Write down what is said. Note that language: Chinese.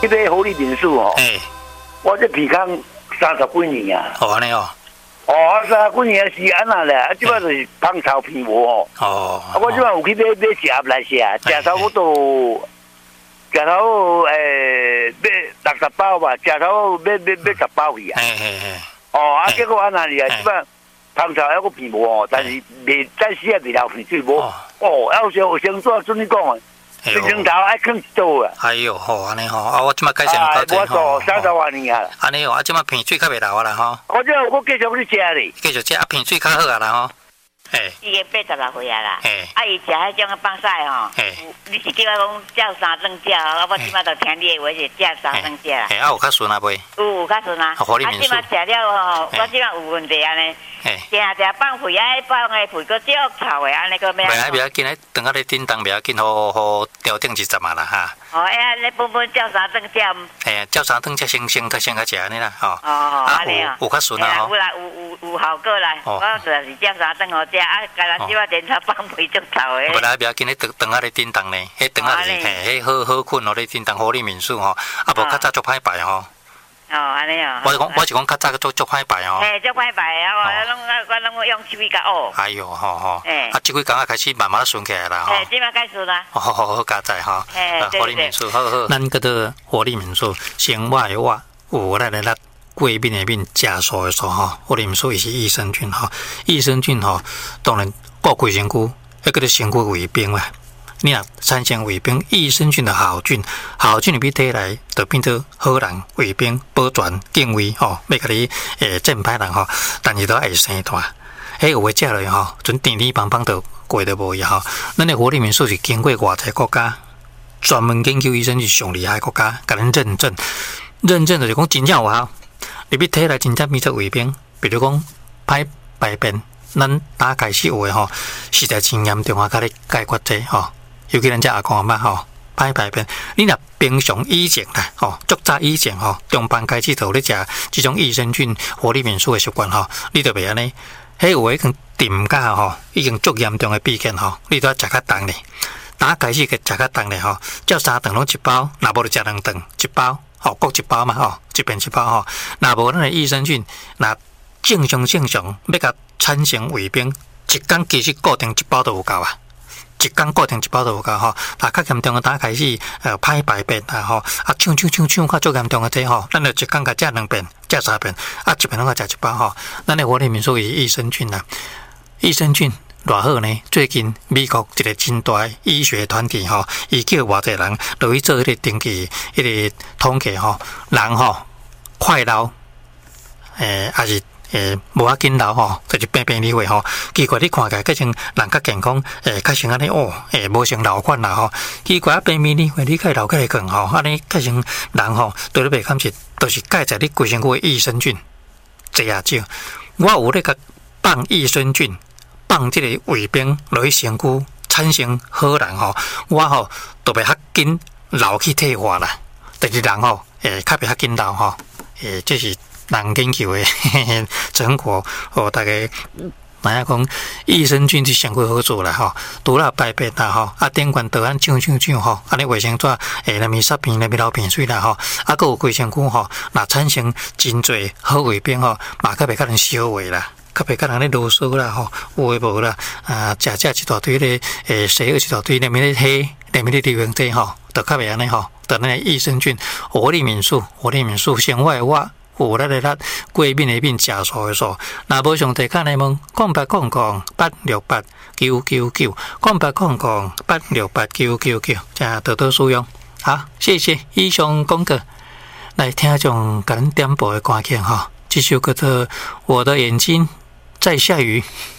去买活力民宿哦。我这皮康30几年啊。 哦，安尼哦。 哦，30几年是安那咧，即摆就是芳草片无哦。哦。我即摆有去买食来食，食头我都。食头买60包吧，食头买10包去啊。哦，结果安那里啊，即摆芳草还个片无哦，但是暂时也未流片水无。哦，有先做准你讲啊，人头爱啃一刀啊。 哎呦，好安尼吼，我即摆改成搞这吼。我做30多年啊。 安尼哦，即摆片水较袂流啊啦吼。 我继续去食咧。 继续食啊，片水较好啊啦吼。 已经86岁啊啦，伊食迄种放屎吼，你是叫我讲叫三顿叫，我即马就听你的话是叫三顿叫啦。 有较顺啊袂？ 有较顺啊。即马食了吼，我即马有问题安尼，定放屁放的屁个少臭的安尼个咩？ 袂要紧，等下咧叮当袂要紧，好调整一阵嘛啦哈。 你本叫三顿叫。 叫三顿叫先较食安尼啦，吼。 安尼啊。 有较顺啊吼。 有啦，有效果啦。我就是叫三顿好食。甲咱即摆电车放屁足臭诶。 无啦，不要紧，迄等下咧叮当呢，迄等下就是迄好困咯，咧叮当活力民宿吼，啊无较早足歹排吼。 安尼哦。 我是讲较早足歹排吼。 足歹排啊！我拢用手机甲学。 哎呦，吼。即几工啊开始慢慢顺起来啦吼。 即摆开始啦。 好加载吼。活力民宿好。咱个个活力民宿，先活的活，有咱来过敏的敏，食素的素吼，活力民宿伊是益生菌吼，益生菌吼，当然顾规身躯，迄个身躯卫兵啦。你若产生卫兵，益生菌的好菌入去体内，就变做好人卫兵，保全敬畏吼，要甲你正歹人吼，但是都会生大。迄有诶食落吼，准甜甜棒棒都过得无去吼。咱的活力民宿是经过外在国家专门研究益生菌上厉害国家，甲咱认证就是讲真正有效。入去体内真正变做卫兵，比如讲歹排便，咱打开始有诶吼，实在真严重啊！甲你解决者吼，尤其咱遮阿公阿嬷吼，歹排便，你若平常以前啦吼，足早以前吼，中班开始就咧食即种益生菌活力民宿诶习惯吼，你就袂安尼。迄有诶，可能甜甲吼，已经足严重诶弊病吼，你都要食较重咧。打开始个食较重咧吼，照3顿拢1包，若无就食2顿1包。各1包嘛吼，一边1包吼。若无咱的益生菌，若正常要甲产生卫兵，一工其实固定1包都有够啊。一工固定1包都有够吼。较严重的打开始歹排便啊吼，抢较足严重的这吼，咱就一工甲食2遍，食3遍，一遍拢甲食1包吼。咱的活力民宿是益生菌啦，益生菌。偌好呢？最近美国一个真大的医学团体吼，伊叫偌济人落去做迄个定期迄个统计吼，人吼快老，也是无要紧老吼，就是病理会吼。奇怪你看起来，较像人较健康，较像安尼无像老款啦吼。奇怪病理会你较老起来讲吼，安尼较像人吼，对你袂感觉，就是介在你规身躯的益生菌侪啊少。我有咧甲放益生菌。放这个卫兵落去身躯，产生好人吼，我吼都袂较紧老去退化啦。但是人吼，较袂较紧老吼，这是人研究的成果，大家哪样讲益生菌是上过好做啦吼，除了排便啦吼，电管倒按抢吼，安尼卫生纸内面杀片内面流鼻水啦吼，佫有规身躯吼，若产生真侪好卫兵吼，嘛较袂较能消化啦。较袂甲人咧啰嗦啦吼，有诶无啦，食一大堆咧，洗一大堆内面咧黑，内面咧流行剂吼，就较袂安尼吼，就咱诶益生菌，活力民宿先活诶活，有咱诶咱过敏诶敏，食素诶素，若无上提卡来问，0800-868-999，0800-868-999，正多多使用。好，谢谢以上讲过，来听种甲咱点播诶歌曲吼，这首叫做《我的眼睛在下雨》。